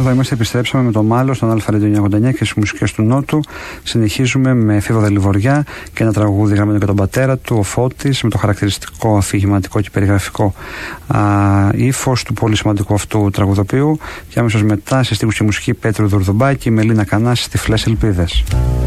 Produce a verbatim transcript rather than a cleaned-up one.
εδώ είμαστε, επιστρέψαμε με το Μάλλο στον Αλφα Radio εννιακόσια ογδόντα εννιά και στις μουσικές του Νότου. Συνεχίζουμε με Φίβο Δελιβοριά και ένα τραγούδι γραμμένο για τον πατέρα του, ο Φώτης, με το χαρακτηριστικό αφηγηματικό και περιγραφικό ύφος του πολύ σημαντικού αυτού τραγουδοποιού. Και άμεσως μετά, σε στίχους και μουσική, Πέτρου Δουρδουμπάκη, Μελίνα Κανάση, Τυφλές Ελπίδες.